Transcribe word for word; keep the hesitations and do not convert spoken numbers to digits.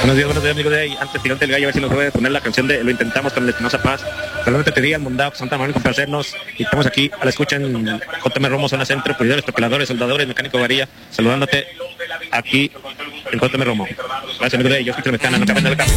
Buenos días, buenos días, amigo de ahí. Antes, Gigante del Gallo, a ver si nos puede poner la canción de Lo Intentamos con el Espinosa Paz. Solamente te diga el Mundab, Santa Manuel, complacernos. Y estamos aquí a la escucha en J M Romo, zona centro, puridores, propeladores, soldadores, mecánico varía, saludándote aquí en J M Romo. Gracias, amigo de ahí. Yo escucho la mexicana, no caben en el cambio.